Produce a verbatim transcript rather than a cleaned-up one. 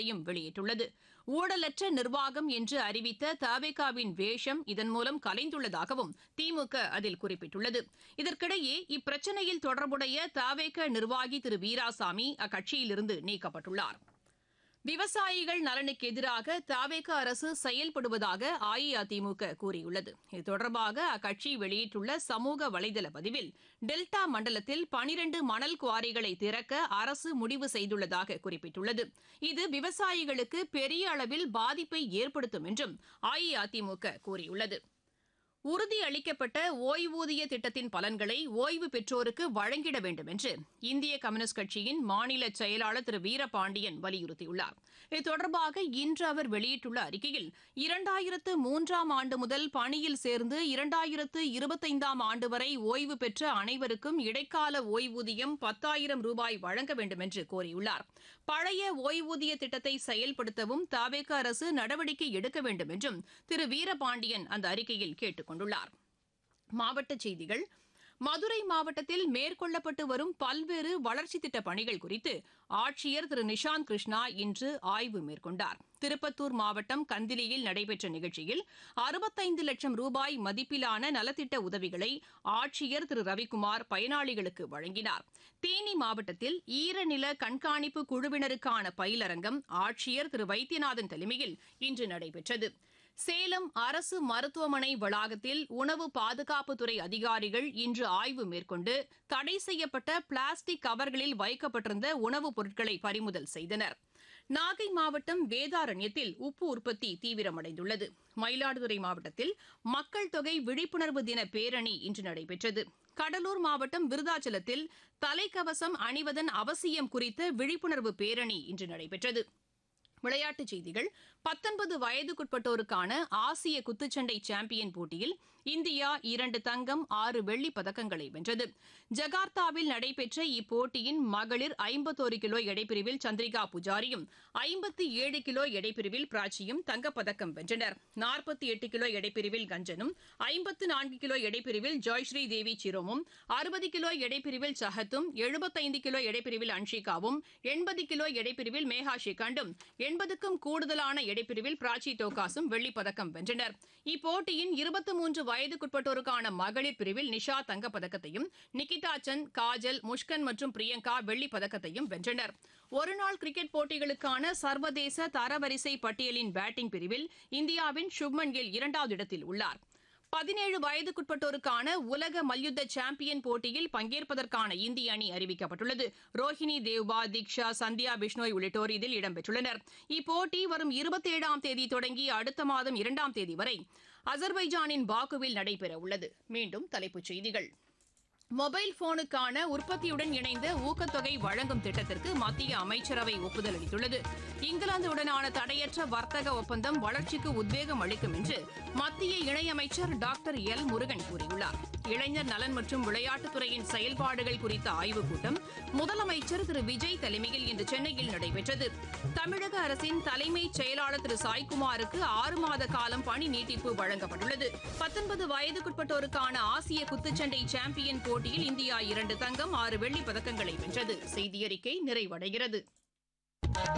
அறிக்கையையும் வெளியிட்டுள்ளது. ஊழலற்ற நிர்வாகம் என்று அறிவித்த தவேகாவின் வேஷம் இதன் மூலம் கலைந்துள்ளதாகவும் திமுக அதில் குறிப்பிட்டுள்ளது. இதற்கிடையே இப்பிரச்சினையில் தொடர்புடைய தவேக நிர்வாகி திரு வீராசாமி அக்கட்சியிலிருந்து நீக்கப்பட்டுள்ளார். விவசாயிகள் நலனுக்கு எதிராக தவேக அரசு செயல்படுவதாக அஇஅதிமுக கூறியுள்ளது. இது தொடர்பாக அக்கட்சி வெளியிட்டுள்ள சமூக வலைதள பதிவில் டெல்டா மண்டலத்தில் பனிரண்டு மணல் குவாரிகளை திறக்க அரசு முடிவு செய்துள்ளதாக குறிப்பிட்டுள்ளது. இது விவசாயிகளுக்கு பெரிய அளவில் பாதிப்பை ஏற்படுத்தும் என்றும் அஇஅதிமுக கூறியுள்ளது. உறுதியளிக்கப்பட்ட ஓய்வூதிய திட்டத்தின் பலன்களை ஓய்வு பெற்றோருக்கு வழங்கிட வேண்டும் என்று இந்திய கம்யூனிஸ்ட் கட்சியின் மாநில செயலாளர் திரு வீரபாண்டியன் வலியுறுத்தியுள்ளார். இது தொடர்பாக இன்று அவர் வெளியிட்டுள்ள அறிக்கையில் இரண்டாயிரத்து மூன்றாம் ஆண்டு முதல் பணியில் சேர்ந்து இரண்டாயிரத்து இருபத்தைந்தாம் ஆண்டு வரை ஓய்வு பெற்ற அனைவருக்கும் இடைக்கால ஓய்வூதியம் பத்தாயிரம் ரூபாய் வழங்க வேண்டும் என்று கோரியுள்ளார். பழைய ஓய்வூதிய திட்டத்தை செயல்படுத்தவும் தவேக அரசு நடவடிக்கை எடுக்க வேண்டும் என்றும் திரு வீரபாண்டியன் அந்த அறிக்கையில் கேட்டுக் கொண்டுள்ளார். மாவட்டச் செய்திகள். மதுரை மாவட்டத்தில் மேற்கொள்ளப்பட்டு வரும் பல்வேறு வளர்ச்சித் திட்டப் பணிகள் குறித்து ஆட்சியர் திரு நிஷாந்த் கிருஷ்ணா இன்று ஆய்வு மேற்கொண்டார். திருப்பத்தூர் மாவட்டம் கந்திலியில் நடைபெற்ற நிகழ்ச்சியில் அறுபத்தைந்து லட்சம் ரூபாய் மதிப்பிலான நலத்திட்ட உதவிகளை ஆட்சியர் திரு ரவிக்குமார் பயனாளிகளுக்கு வழங்கினார். தேனி மாவட்டத்தில் ஈரநில கண்காணிப்பு குழுவினருக்கான பயிலரங்கம் ஆட்சியர் திரு வைத்தியநாதன் தலைமையில் இன்று நடைபெற்றது. சேலம் அரசு மருத்துவமனை வளாகத்தில் உணவு பாதுகாப்புத்துறை அதிகாரிகள் இன்று ஆய்வு மேற்கொண்டு தடை செய்யப்பட்ட பிளாஸ்டிக் கவர்களில் வைக்கப்பட்டிருந்த உணவுப் பொருட்களை பறிமுதல் செய்தனர். நாகை மாவட்டம் வேதாரண்யத்தில் உப்பு உற்பத்தி தீவிரமடைந்துள்ளது. மயிலாடுதுறை மாவட்டத்தில் மக்கள் தொகை விழிப்புணர்வு தின பேரணி இன்று நடைபெற்றது. கடலூர் மாவட்டம் விருதாச்சலத்தில் தலைக்கவசம் அணிவதன் அவசியம் குறித்த விழிப்புணர்வு பேரணி இன்று நடைபெற்றது. விளையாட்டுச் செய்திகள். பத்தொன்பது வயதுக்குட்பட்டோருக்கான ஆசிய குத்துச்சண்டை சாம்பியன் போட்டியில் இந்தியா இரண்டு தங்கம் ஆறு வெள்ளிப் பதக்கங்களை வென்றது. ஜகார்த்தாவில் நடைபெற்ற இப்போட்டியின் மகளிர் ஐம்பத்தொரு கிலோ எடைப்பிரிவில் சந்திரிகா புஜாரியும் ஐம்பத்தி ஏழு கிலோ எடைப்பிரிவில் பிராச்சியும் தங்கப்பதக்கம் வென்றனர். நாற்பத்தி எட்டு கிலோ எடைப்பிரிவில் கஞ்சனும் ஐம்பத்து நான்கு கிலோ எடைப்பிரிவில் ஜாய்ஸ்ரீ தேவி சிரோமும் அறுபது கிலோ எடைப்பிரிவில் சஹத்தும் எழுபத்தைந்து கிலோ எடைப்பிரிவில் அன்ஷிகாவும் எண்பது கிலோ எடைப்பிரிவில் மேகா ஷிகாண்டும் எண்பதுக்கும் கூடுதலான எடைப்பிரிவில் பிராச்சி டோகாஸும் வெள்ளிப் பதக்கம் வென்றனர். இப்போட்டியின் இருபத்தி மூன்று வயதுக்குட்பட்டோருக்கான மகளிர் பிரிவில் நிஷா தங்கப்பதக்கத்தையும் நிகிதா சந்த், காஜல், முஷ்கன் மற்றும் பிரியங்கா வெள்ளிப் பதக்கத்தையும் வென்றனர். ஒருநாள் கிரிக்கெட் போட்டிகளுக்கான சர்வதேச தரவரிசை பட்டியலின் பேட்டிங் பிரிவில் இந்தியாவின் சுப்மன் கில் இரண்டாவது இடத்தில் உள்ளார். பதினேழு வயதுக்குட்பட்டோருக்கான உலக மல்யுத்த சாம்பியன் போட்டியில் பங்கேற்பதற்கான இந்திய அணி அறிவிக்கப்பட்டுள்ளது. ரோஹினி தேவ்பா, தீக்ஷா, சந்தியா பிஷ்னோய் உள்ளிட்டோர் இதில் இடம்பெற்றுள்ளனர். இப்போட்டி வரும் இருபத்தி ஏழாம் தேதி தொடங்கி அடுத்த மாதம் இரண்டாம் தேதி வரை அசர்பைஜானின் பாக்குவில் நடைபெற உள்ளது. மீண்டும் தலைப்புச் செய்திகள். மொபைல் போனுக்கான உற்பத்தியுடன் இணைந்த ஊக்கத்தொகை வழங்கும் திட்டத்திற்கு மத்திய அமைச்சரவை ஒப்புதல் அளித்துள்ளது. இங்கிலாந்துடனான தடையற்ற வர்த்தக ஒப்பந்தம் வளர்ச்சிக்கு உத்வேகம் அளிக்கும் என்று மத்திய இணையமைச்சர் டாக்டர் எல் முருகன் கூறியுள்ளார். இளைஞர் நலன் மற்றும் விளையாட்டுத்துறையின் செயல்பாடுகள் குறித்த ஆய்வுக் கூட்டம் முதலமைச்சர் திரு விஜய் தலைமையில் இன்று சென்னையில் நடைபெற்றது. தமிழக அரசின் தலைமைச் செயலாளர் திரு சாய்குமாருக்கு ஆறு மாத காலம் பணி நீட்டிப்பு வழங்கப்பட்டுள்ளது. பத்தொன்பது வயதுக்குட்பட்டோருக்கான ஆசிய குத்துச்சண்டை சாம்பியன் போட்டியில் இந்தியா இரண்டு தங்கம் ஆறு வெள்ளிப் பதக்கங்களை வென்றது. செய்தியறிக்கை நிறைவடைகிறது.